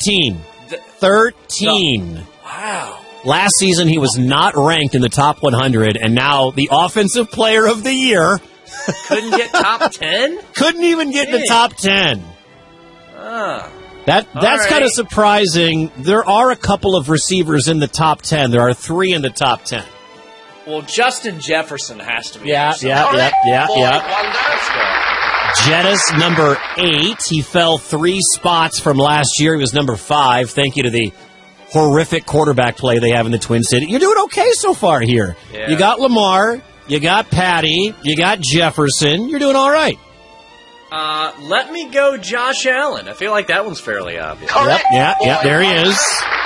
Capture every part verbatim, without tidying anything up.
thirteen. thirteen. Wow. Last season, he was not ranked in the top one hundred, and now the Offensive Player of the Year. Couldn't get top ten? Couldn't even get in the top ten. Ah. That That's right. kind of surprising. There are a couple of receivers in the top ten. There are three in the top ten. Well, Justin Jefferson has to be. Yeah, yeah, yeah, yeah, yeah. Jettis, number eight. He fell three spots from last year. He was number five. Thank you to the horrific quarterback play they have in the Twin City. You're doing okay so far here. Yeah. You got Lamar. You got Patty. You got Jefferson. You're doing all right. Uh, let me go Josh Allen. I feel like that one's fairly obvious. Yep, yeah, yeah, there he is.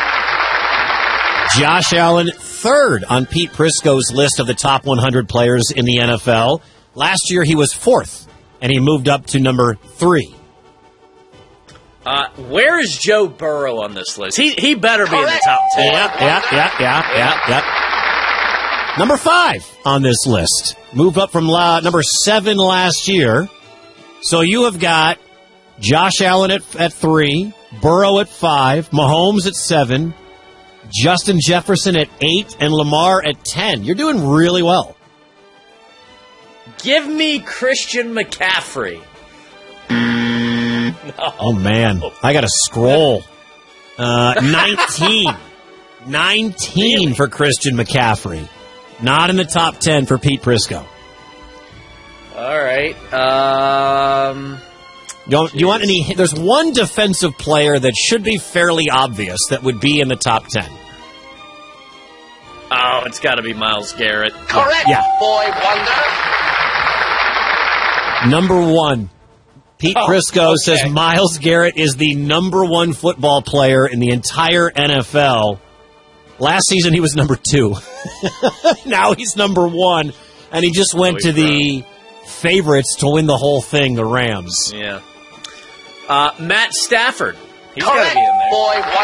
Josh Allen, third on Pete Prisco's list of the top one hundred players in the N F L. Last year he was fourth, and he moved up to number three. Uh, where is Joe Burrow on this list? He he better be in the top ten. Yeah, yeah, yeah, yeah, yeah, yeah. Number five on this list. Moved up from la- number seven last year. So you have got Josh Allen at, at three, Burrow at five, Mahomes at seven, Justin Jefferson at eight, and Lamar at ten. You're doing really well. Give me Christian McCaffrey. No. Oh, man. I got to scroll. Uh, nineteen. nineteen really? For Christian McCaffrey. Not in the top ten for Pete Prisco. All right. Um, you, you want any? There's one defensive player that should be fairly obvious that would be in the top ten. Oh, it's got to be Myles Garrett. Correct, yeah. boy wonder. Number one. Pete oh, Prisco okay. says Myles Garrett is the number one football player in the entire N F L. Last season, he was number two. Now he's number one, and he just went oh, to the favorites to win the whole thing, the Rams. Yeah. Uh, Matt Stafford. He's got Correct, to be in there.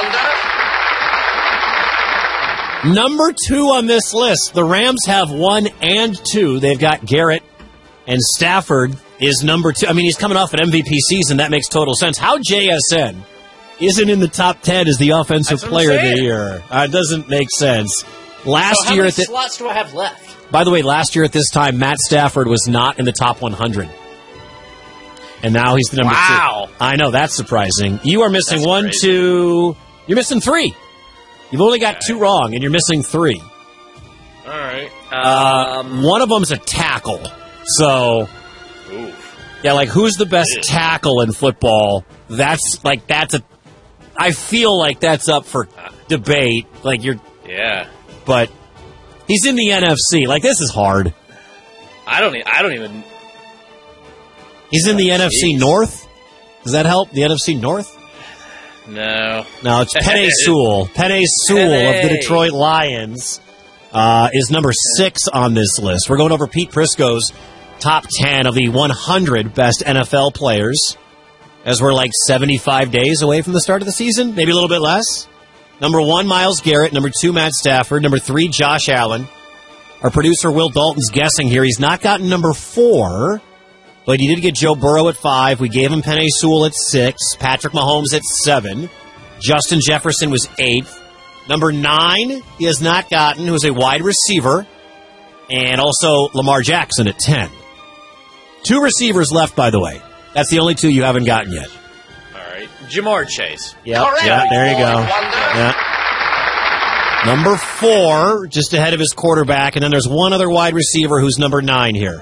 boy wonder. Number two on this list. The Rams have one and two. They've got Garrett, and Stafford is number two. I mean, he's coming off an M V P season. That makes total sense. How J S N isn't in the top ten as the Offensive Player of the Year? Uh, it doesn't make sense. Last so how year many at the, slots do I have left? By the way, last year at this time, Matt Stafford was not in the top one hundred. And now he's the number wow. two. I know, that's surprising. You are missing that's one, crazy. two. You're missing three. You've only got okay. two wrong, and you're missing three. All right. Uh, Um, one of them's a tackle. So, oof. yeah, like, who's the best Yeah. tackle in football? That's, like, that's a... I feel like that's up for debate. Like, you're... Yeah. But he's in the N F C. Like, this is hard. I don't. e- I don't even. He's in the Oh, N F C geez. North. Does that help? The N F C North? No. No, it's Penei Sewell. Penei Sewell Penei. of the Detroit Lions uh, is number six on this list. We're going over Pete Prisco's top ten of the one hundred best N F L players, as we're like seventy-five days away from the start of the season, maybe a little bit less. Number one, Myles Garrett. Number two, Matt Stafford. Number three, Josh Allen. Our producer, Will Dalton's guessing here. He's not gotten number four, but he did get Joe Burrow at five. We gave him Penei Sewell at six. Patrick Mahomes at seven. Justin Jefferson was eighth. Number nine, he has not gotten, who is a wide receiver. And also Lamar Jackson at ten. Two receivers left, by the way. That's the only two you haven't gotten yet. All right. Jamar Chase. Yep. Correct, Yeah, there you boy go. wonder. Yeah. Number four, just ahead of his quarterback, and then there's one other wide receiver who's number nine here.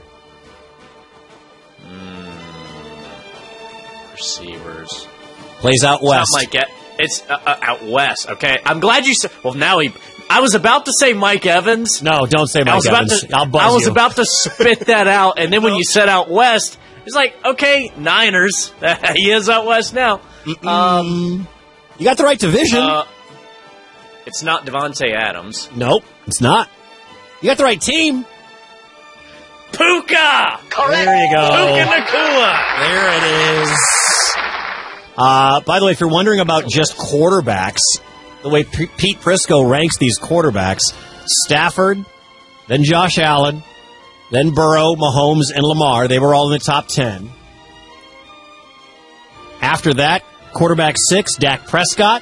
Receivers. Plays out west. It's not Mike. E- It's uh, uh, out west. Okay. I'm glad you said. Well, now he. I was about to say Mike Evans. No, don't say I Mike was Evans. about to. I'll buzz I was you. about to spit that out, and then when you said out west, it's like, okay, Niners. He is out west now. Um, you got the right division. uh, it's not Devontae Adams. Nope, it's not. You got the right team. Puka. Correct. There you go. Puka Nacua. There it is. Uh, by the way, if you're wondering about just quarterbacks, the way P- Pete Prisco ranks these quarterbacks, Stafford, then Josh Allen, then Burrow, Mahomes, and Lamar, they were all in the top ten. After that, quarterback six, Dak Prescott.